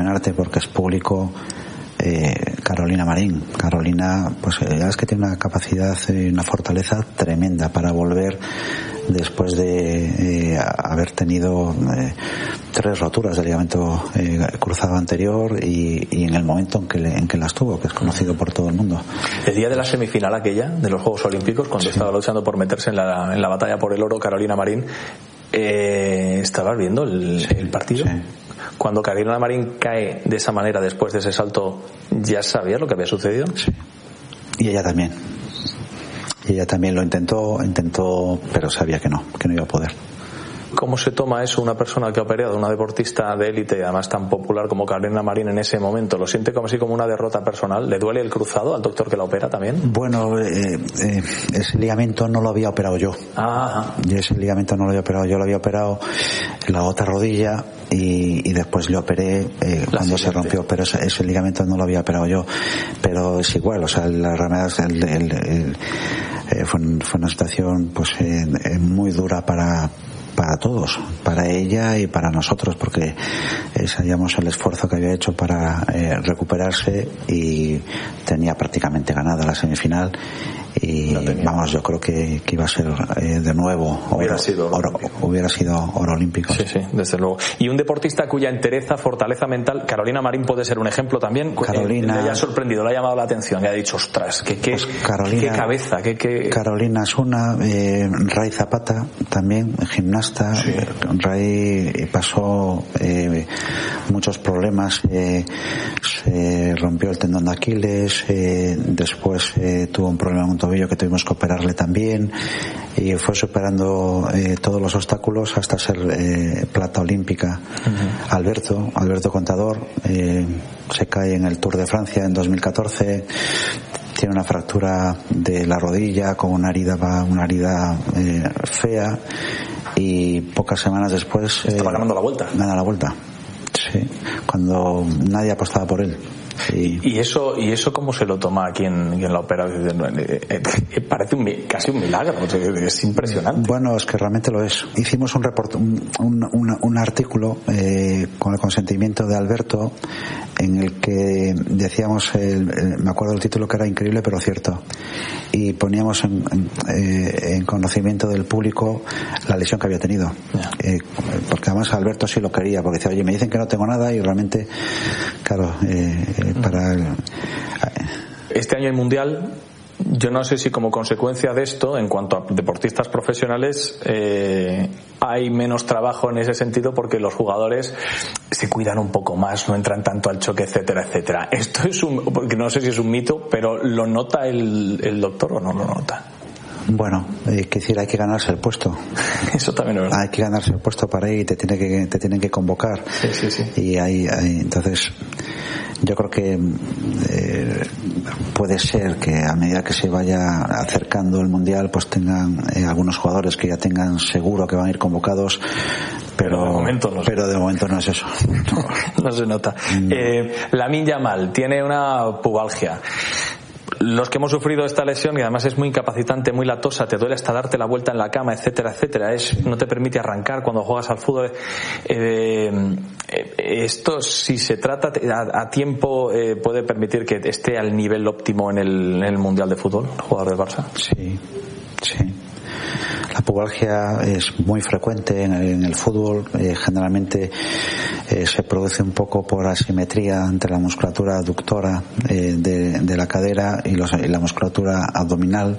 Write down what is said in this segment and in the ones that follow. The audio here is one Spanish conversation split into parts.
mencionarte porque es público, Carolina Marín. Carolina, pues ya es que tiene una capacidad y una fortaleza tremenda para volver después de haber tenido 3 roturas del ligamento cruzado anterior y en el momento en que las tuvo, que es conocido por todo el mundo. El día de la semifinal aquella de los Juegos Olímpicos, cuando estaba luchando por meterse en la batalla por el oro Carolina Marín, ¿estabas viendo el partido? Sí. Cuando Carolina Marín cae de esa manera después de ese salto, ¿ya sabías lo que había sucedido? Sí. Y ella también. Y ella también lo intentó, pero sabía que no iba a poder. ¿Cómo se toma eso una persona que ha operado, una deportista de élite, además tan popular como Carolina Marín en ese momento? ¿Lo siente como así como una derrota personal? ¿Le duele el cruzado al doctor que la opera también? Bueno, ese ligamento no lo había operado yo. Y ese ligamento no lo había operado yo, lo había operado en la otra rodilla y después le operé cuando se rompió, pero ese ligamento no lo había operado yo. Pero es igual, o sea, la realidad fue una situación pues muy dura para todos, para ella y para nosotros, porque sabíamos el esfuerzo que había hecho para recuperarse y tenía prácticamente ganada la semifinal y vamos, yo creo que iba a ser de nuevo hubiera sido oro olímpico. Sí, desde luego. Y un deportista cuya entereza, fortaleza mental, Carolina Marín puede ser un ejemplo también. Carolina le ha sorprendido, le ha llamado la atención, le ha dicho, ostras, qué cabeza, Carolina es una, Ray Zapata también, gimnasta. Sí. Ray pasó muchos problemas, se rompió el tendón de Aquiles, después tuvo un problema en un tobillo que tuvimos que operarle también y fue superando todos los obstáculos hasta ser plata olímpica. Uh-huh. Alberto Contador se cae en el Tour de Francia en 2014, tiene una fractura de la rodilla con una herida fea y pocas semanas después estaba ganando la vuelta. Gana la vuelta, sí, cuando nadie apostaba por él. ¿Y eso cómo se lo toma a quien la opera? Parece casi un milagro, es impresionante. Bueno, es que realmente lo es. Hicimos un artículo con el consentimiento de Alberto en el que decíamos, me acuerdo del título que era increíble pero cierto, y poníamos en conocimiento del público la lesión que había tenido. Porque además Alberto sí lo quería, porque decía, oye, me dicen que no tengo nada y realmente, claro, para este año el Mundial, yo no sé si como consecuencia de esto, en cuanto a deportistas profesionales, hay menos trabajo en ese sentido porque los jugadores se cuidan un poco más, no entran tanto al choque, etcétera, etcétera. Esto es porque no sé si es un mito, pero ¿lo nota el doctor o no lo nota? Bueno, hay que ganarse el puesto. Eso también es verdad. Hay que ganarse el puesto para ir, te tienen que convocar. Sí. Y entonces yo creo que puede ser que a medida que se vaya acercando el Mundial pues tengan algunos jugadores que ya tengan seguro que van a ir convocados, pero de momento no es eso. No se nota. Lamine Yamal tiene una pubalgia. Los que hemos sufrido esta lesión, y además es muy incapacitante, muy latosa, te duele hasta darte la vuelta en la cama, etcétera, etcétera, no te permite arrancar cuando juegas al fútbol. Esto, si se trata a tiempo, puede permitir que esté al nivel óptimo en el Mundial de Fútbol, el jugador del Barça. Sí. La pubalgia es muy frecuente en el fútbol, generalmente se produce un poco por asimetría entre la musculatura aductora de la cadera y la musculatura abdominal.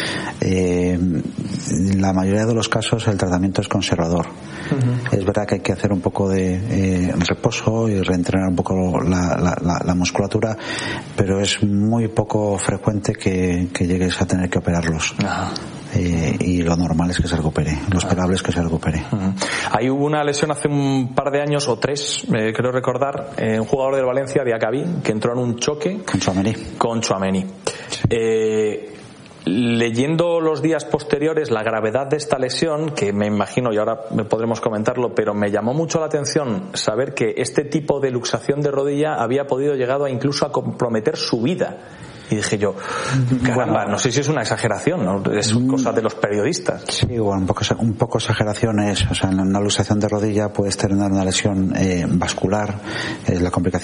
En la mayoría de los casos el tratamiento es conservador. Uh-huh. Es verdad que hay que hacer un poco de reposo y reentrenar un poco la musculatura, pero es muy poco frecuente que llegues a tener que operarlos. Uh-huh. Y lo normal es que se recupere, lo esperable es que se recupere. Uh-huh. Ahí hubo una lesión hace un par de años o 3, creo recordar, un jugador del Valencia, Diacabí, que entró en un choque con Tchouaméni. Sí. Leyendo los días posteriores la gravedad de esta lesión, que me imagino, y ahora podremos comentarlo, pero me llamó mucho la atención saber que este tipo de luxación de rodilla había podido llegar incluso a comprometer su vida. Y dije yo, caramba, no sé si es una exageración, ¿no? Es cosa de los periodistas. Sí, bueno, un poco exageración es, o sea, en una luxación de rodilla puedes tener una lesión vascular, es la complicación